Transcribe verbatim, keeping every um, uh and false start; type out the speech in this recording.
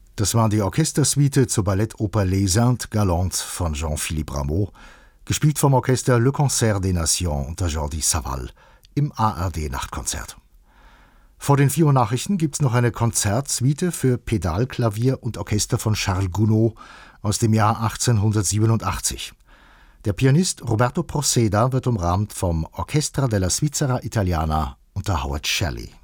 Das war die Orchestersuite zur Ballettoper Les Indes Galantes von Jean-Philippe Rameau, gespielt vom Orchester Le Concert des Nations unter Jordi Savall im A R D-Nachtkonzert. Vor den vier Uhr Nachrichten gibt's noch eine Konzertsuite für Pedalklavier und Orchester von Charles Gounod aus dem Jahr achtzehnhundertsiebenundachtzig. Der Pianist Roberto Proceda wird umrahmt vom Orchestra della Svizzera Italiana unter Howard Shelley.